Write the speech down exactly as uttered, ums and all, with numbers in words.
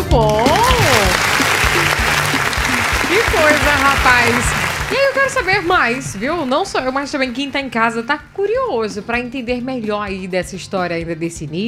bom! Que coisa, rapaz! E aí eu quero saber mais, viu? Não só eu, mas também quem tá em casa tá curioso pra entender melhor aí dessa história ainda desse início.